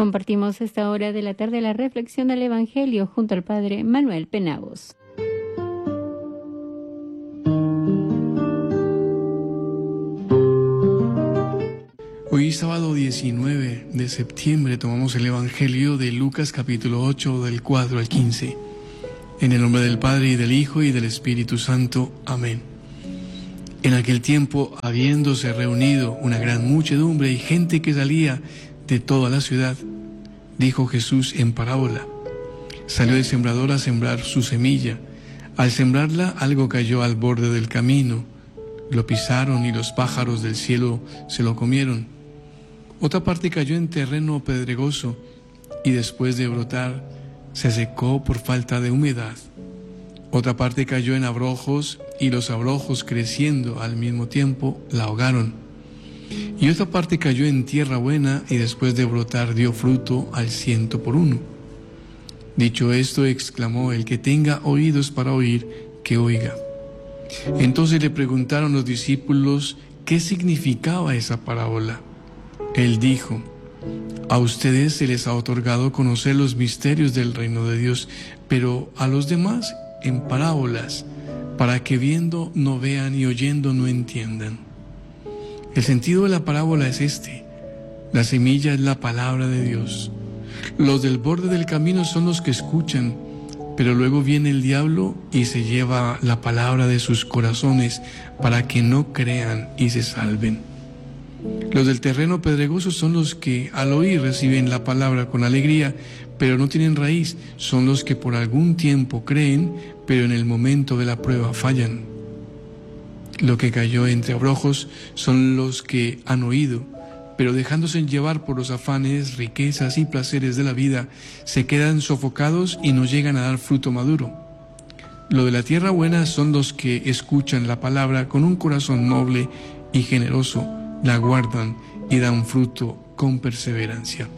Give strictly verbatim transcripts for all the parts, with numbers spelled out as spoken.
Compartimos esta hora de la tarde la reflexión del Evangelio junto al Padre Manuel Penagos. Hoy, sábado diecinueve de septiembre, tomamos el Evangelio de Lucas capítulo ocho, del cuatro al quince. En el nombre del Padre, y del Hijo, y del Espíritu Santo. Amén. En aquel tiempo, habiéndose reunido una gran muchedumbre y gente que salía de toda la ciudad, dijo Jesús en parábola: salió el sembrador a sembrar su semilla. Al sembrarla, algo cayó al borde del camino. Lo pisaron y los pájaros del cielo se lo comieron. Otra parte cayó en terreno pedregoso y después de brotar se secó por falta de humedad. Otra parte cayó en abrojos y los abrojos, creciendo al mismo tiempo, la ahogaron. Y otra parte cayó en tierra buena y después de brotar dio fruto al ciento por uno. Dicho esto, exclamó: el que tenga oídos para oír, que oiga. Entonces le preguntaron los discípulos qué significaba esa parábola. Él dijo: a ustedes se les ha otorgado conocer los misterios del reino de Dios, pero a los demás en parábolas, para que viendo no vean y oyendo no entiendan. El sentido de la parábola es este: la semilla es la palabra de Dios. Los del borde del camino son los que escuchan, pero luego viene el diablo y se lleva la palabra de sus corazones para que no crean y se salven. Los del terreno pedregoso son los que al oír reciben la palabra con alegría, pero no tienen raíz. Son los que por algún tiempo creen, pero en el momento de la prueba fallan. Lo que cayó entre abrojos son los que han oído, pero dejándose llevar por los afanes, riquezas y placeres de la vida, se quedan sofocados y no llegan a dar fruto maduro. Lo de la tierra buena son los que escuchan la palabra con un corazón noble y generoso, la guardan y dan fruto con perseverancia.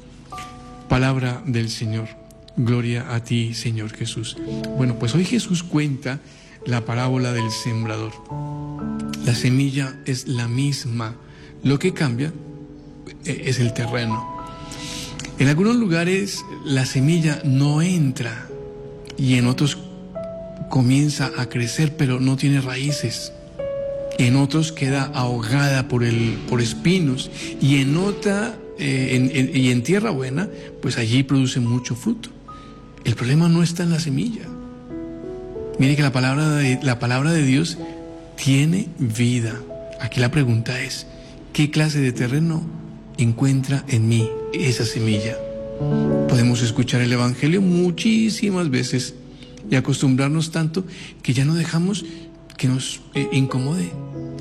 Palabra del Señor. Gloria a ti, Señor Jesús. Bueno, pues hoy Jesús cuenta la parábola del sembrador. La semilla es la misma. Lo que cambia es el terreno. En algunos lugares la semilla no entra y en otros comienza a crecer, pero no tiene raíces. En otros queda ahogada por, el, por espinos, y en otra, eh, en, en, y en tierra buena, pues allí produce mucho fruto. El problema no está en la semilla. Mire que la palabra de, la palabra de Dios tiene vida. Aquí la pregunta es: ¿qué clase de terreno encuentra en mí esa semilla? Podemos escuchar el Evangelio muchísimas veces y acostumbrarnos tanto que ya no dejamos que nos eh, incomode.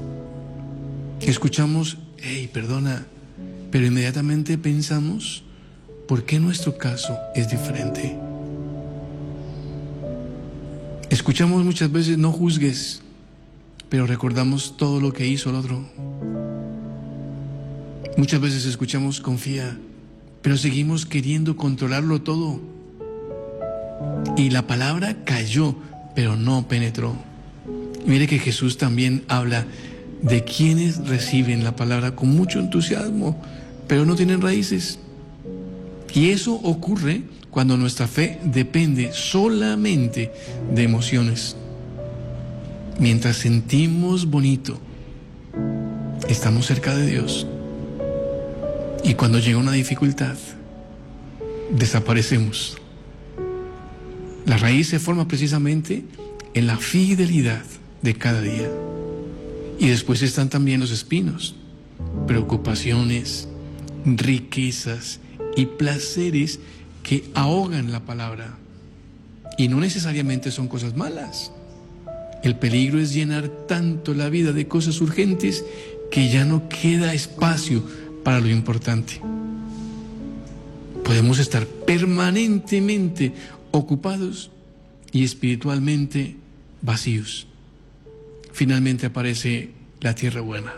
Escuchamos: hey, perdona, pero inmediatamente pensamos: ¿por qué nuestro caso es diferente? Escuchamos muchas veces: no juzgues, pero recordamos todo lo que hizo el otro. Muchas veces escuchamos: confía, pero seguimos queriendo controlarlo todo. Y la palabra cayó, pero no penetró. Mire que Jesús también habla de quienes reciben la palabra con mucho entusiasmo, pero no tienen raíces. Y eso ocurre cuando nuestra fe depende solamente de emociones. Mientras sentimos bonito, estamos cerca de Dios. Y cuando llega una dificultad, desaparecemos. La raíz se forma precisamente en la fidelidad de cada día. Y después están también los espinos, preocupaciones, riquezas y placeres que ahogan la palabra. Y no necesariamente son cosas malas. El peligro es llenar tanto la vida de cosas urgentes que ya no queda espacio para lo importante. Podemos estar permanentemente ocupados y espiritualmente vacíos. Finalmente aparece la tierra buena.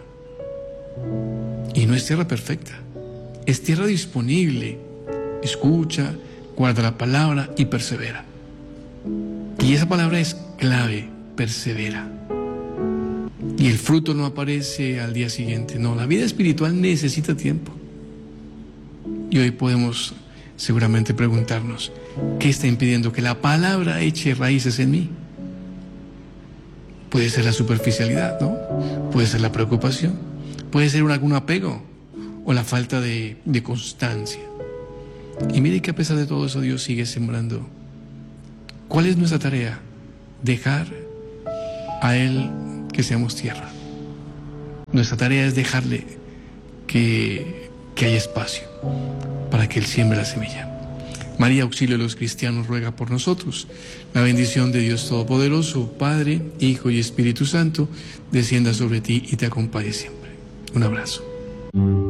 Y no es tierra perfecta, es tierra disponible. Escucha, guarda la palabra y persevera. Y esa palabra es clave: persevera. Y el fruto no aparece al día siguiente. No, la vida espiritual necesita tiempo. Y hoy podemos seguramente preguntarnos, ¿qué está impidiendo que la palabra eche raíces en mí? Puede ser la superficialidad, ¿no? Puede ser la preocupación, puede ser un, algún apego o la falta de, de constancia. Y mire que a pesar de todo eso Dios sigue sembrando. ¿Cuál es nuestra tarea? Dejar a Él que seamos tierra. Nuestra tarea es dejarle que, que haya espacio para que Él siembre la semilla. María, auxilio de los cristianos, ruega por nosotros. La bendición de Dios Todopoderoso, Padre, Hijo y Espíritu Santo, descienda sobre ti y te acompañe siempre. Un abrazo.